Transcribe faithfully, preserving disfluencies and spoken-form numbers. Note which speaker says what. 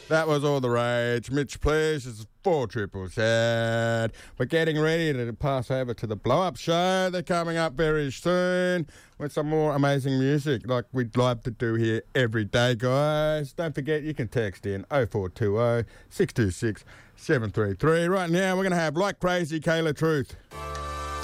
Speaker 1: That was All the Rage. Mitch, please. It's four triple sad. We're getting ready to pass over to the Blow Up Show. They're coming up very soon with some more amazing music like we'd love to do here every day, guys. Don't forget, you can text in oh four two oh, six two six, seven three three. Right now, we're going to have Like Crazy Kayla Truth.